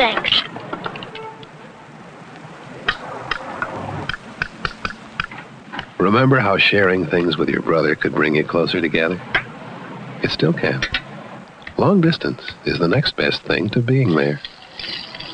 Thanks. Remember how sharing things with your brother could bring you closer together? It still can. Long distance is the next best thing to being there.